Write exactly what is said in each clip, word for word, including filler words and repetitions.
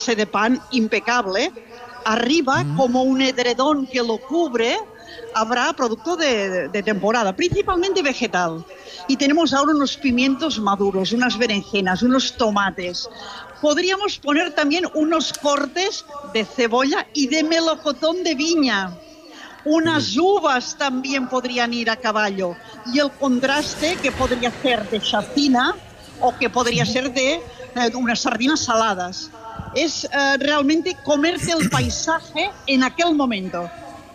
de pan impecable, arriba mm. como un edredón que lo cubre, habrá producto de, de temporada, principalmente vegetal. Y tenemos ahora unos pimientos maduros, unas berenjenas, unos tomates. Podríamos poner también unos cortes de cebolla y de melocotón de viña. Unas uvas también podrían ir a caballo. Y el contraste que podría ser de chacina o que podría ser de eh, unas sardinas saladas. Es eh, realmente comerte el paisaje en aquel momento.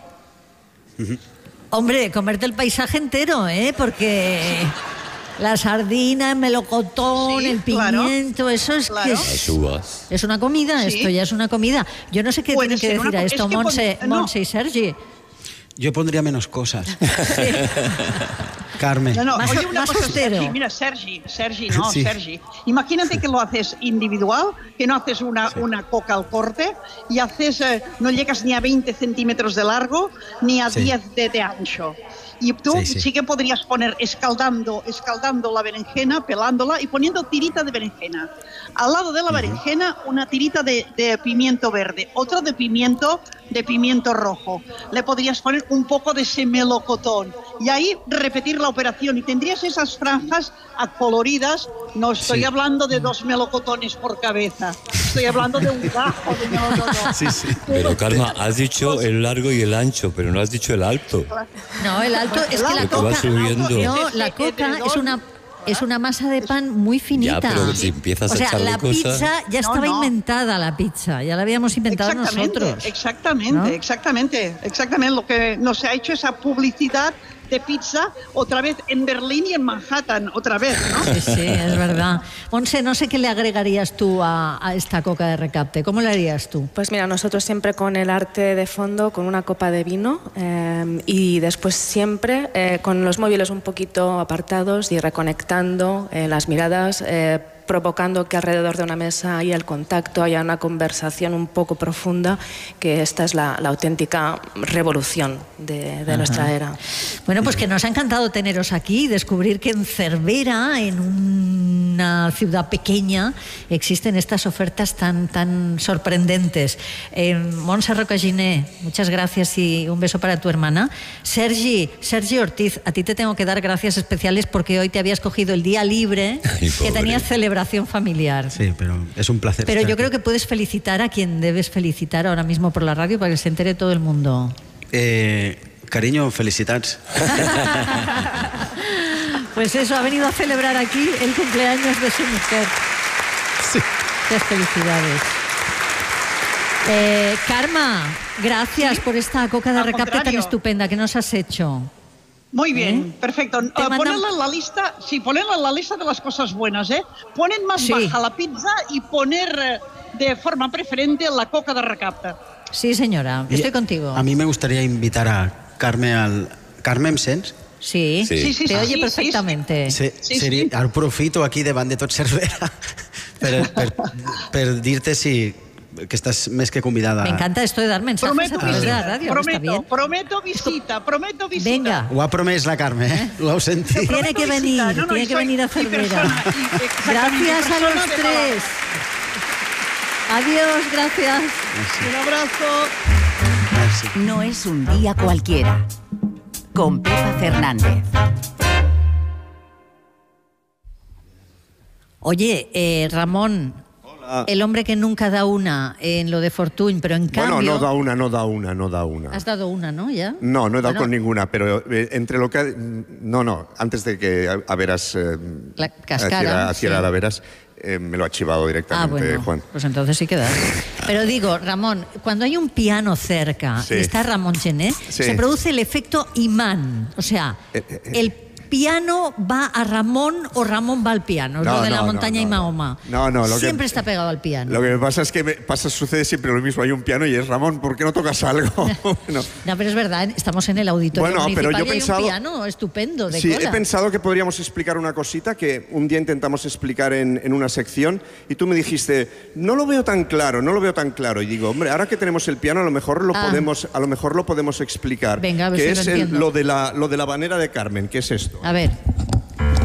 Hombre, comerte el paisaje entero, ¿eh? Porque la sardina, el melocotón, sí, el pimiento, claro, eso es, claro. que es, es una comida, sí. Esto ya es una comida. Yo no sé qué Puede tiene que decir una, a esto, es que Montse, pon, no. Montse y Sergi. Yo pondría menos cosas. Sí. Carmen. No, no, más, oye, una más cosa, austero. Sergi, mira, Sergi, Sergi, no, sí. Sergi. Imagínate sí. que lo haces individual, que no haces una, sí. una coca al corte y haces, eh, no llegas ni a veinte centímetros de largo ni a sí. diez de, de ancho. Y tú sí, sí. sí que podrías poner escaldando, escaldando la berenjena, pelándola y poniendo tirita de berenjena. Al lado de la uh-huh. berenjena, una tirita de, de pimiento verde, otra de pimiento, de pimiento rojo. Le podrías poner un poco de ese melocotón y ahí repetir la operación y tendrías esas franjas acoloridas. No estoy sí. hablando de dos melocotones por cabeza, estoy hablando de un gajo de melocotón. Sí, sí. Pero Karma, has dicho el largo y el ancho, pero no has dicho el alto. No, el alto es que la coca, no, la coca es una es una masa de pan muy finita. Ya, pero si empiezas o sea, a echarle la cosas... pizza ya no, estaba no. inventada, la pizza, ya la habíamos inventado exactamente, nosotros. Exactamente, ¿no? exactamente, exactamente. Lo que nos ha hecho esa publicidad de pizza otra vez en Berlín y en Manhattan, otra vez, ¿no? Sí, sí, es verdad. Montse, no sé qué le agregarías tú a, a esta coca de recapte. ¿Cómo le harías tú? Pues mira, nosotros siempre con el arte de fondo, con una copa de vino eh, y después siempre eh, con los móviles un poquito apartados y reconectando eh, las miradas, eh, provocando que alrededor de una mesa haya el contacto, haya una conversación un poco profunda, que esta es la, la auténtica revolución de, de nuestra era. Bueno, pues que nos ha encantado teneros aquí y descubrir que en Cervera, en una ciudad pequeña, existen estas ofertas tan, tan sorprendentes. Eh, Montse Rocaginé, muchas gracias y un beso para tu hermana. Sergi, Sergi Ortiz, a ti te tengo que dar gracias especiales porque hoy te habías cogido el día libre. Ay, que tenías celebración familiar. Sí, pero es un placer. Pero yo aquí. creo que puedes felicitar a quien debes felicitar ahora mismo por la radio para que se entere todo el mundo. Eh, cariño, felicitats. Pues eso, ha venido a celebrar aquí el cumpleaños de su mujer. Sí. Muchas felicidades. Eh, Karma, gracias ¿Sí? por esta coca de Al recapte contrario. tan estupenda que nos has hecho. Muy bien, ¿Eh? perfecto. Uh, mandan... Ponerla en la lista, sí, ponerla en la lista de las cosas buenas, ¿eh? Poner más sí. baja la pizza y poner eh, de forma preferente la coca de recapte. Sí, señora, y estoy contigo. A mí me gustaría invitar a Carme al... Carme, em sents? Sí, sí, sí, sí te sí, oye sí, perfectamente. Sí, sí. Sí, seria... sí. Aprofito aquí davant de tot Cervera per, per, per dir-te si... que estás més que convidada. Me encanta esto de dar mensajes prometo a través de la radio. Prometo, ¿está bien? prometo visita, prometo visita. Venga. Ho ha promès la Carme, ¿eh? Lo heu sentit. Tiene que venir, no, no, tiene que venir a Cervera. Gracias a los tres. Adiós, gracias. Merci. Un abrazo. Merci. No es un día cualquiera. Con Pepa Fernández. Oye, eh, Ramón, el hombre que nunca da una en lo de Fortuny, pero en cambio... Bueno, no da una, no da una, no da una. Has dado una, ¿no? ¿Ya? No, no he dado bueno. con ninguna, pero eh, entre lo que... No, no, antes de que Averas... Eh, la cascara. Haciera sí. la Averas, eh, me lo ha chivado directamente, ah, bueno, Juan. Pues entonces sí que das. Pero digo, Ramón, cuando hay un piano cerca sí. y está Ramón Gené, sí. se produce el efecto imán. O sea, eh, eh, el piano va a Ramón o Ramón va al piano, no, lo de no, la montaña no, no, y Mahoma. No, no, lo siempre que, está pegado al piano. Lo que me pasa es que me pasa, sucede siempre lo mismo. Hay un piano y es Ramón, ¿por qué no tocas algo? no. no, pero es verdad, estamos en el auditorio bueno, municipal pero yo y hay pensado, un piano estupendo de Sí, cola. he pensado que podríamos explicar una cosita que un día intentamos explicar en, en una sección y tú me dijiste, no lo veo tan claro, no lo veo tan claro. Y digo, hombre, ahora que tenemos el piano, a lo mejor lo, ah. podemos, a lo, mejor lo podemos explicar. Venga, a ver que si es lo, el, lo, de la, lo de la habanera de Carmen, ¿qué es esto? A ver.